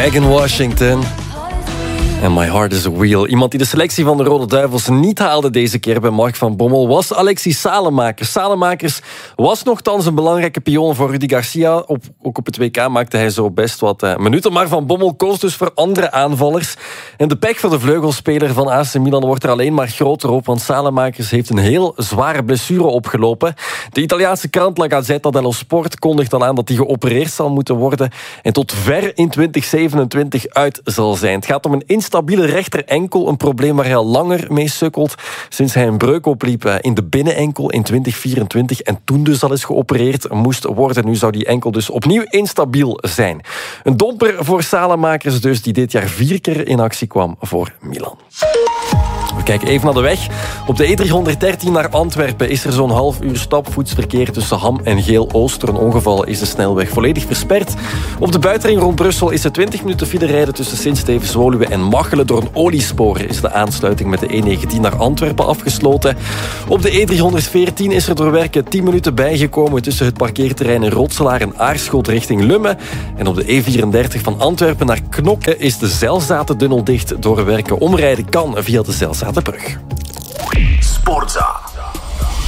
Dragon Washington. En My Heart is a Wheel. Iemand die de selectie van de Rode Duivels niet haalde deze keer bij Mark van Bommel was Alexis Salemakers. Salemakers was nogthans een belangrijke pion voor Rudy Garcia. Ook op het WK maakte hij zo best wat minuten. Maar Van Bommel koos dus voor andere aanvallers. En de pech voor de vleugelspeler van AC Milan wordt er alleen maar groter op. Want Salemakers heeft een heel zware blessure opgelopen. De Italiaanse krant La Gazzetta dello Sport kondigt dan aan dat hij geopereerd zal moeten worden. En tot ver in 2027 uit zal zijn. Het gaat om een instabiele rechterenkel, een probleem waar hij al langer mee sukkelt sinds hij een breuk opliep in de binnenenkel in 2024 en toen dus al eens geopereerd moest worden. Nu zou die enkel dus opnieuw instabiel zijn. Een domper voor Salemakers dus, die dit jaar 4 keer in actie kwam voor Milan. We kijken even naar de weg. Op de E313 naar Antwerpen is er zo'n half uur stapvoetsverkeer tussen Ham en Geel-Oost. Door een ongeval is de snelweg volledig versperd. Op de buitenring rond Brussel is het 20 minuten file rijden tussen Sint-Stevens, Woluwe en Machelen. Door een oliespoor is de aansluiting met de E19 naar Antwerpen afgesloten. Op de E314 is er door werken 10 minuten bijgekomen tussen het parkeerterrein in Rotselaar en Aarschot richting Lummen. En op de E34 van Antwerpen naar Knokke is de Zelzatentunnel dicht. Door werken omrijden kan via de Zelzatenbrug. Sportza.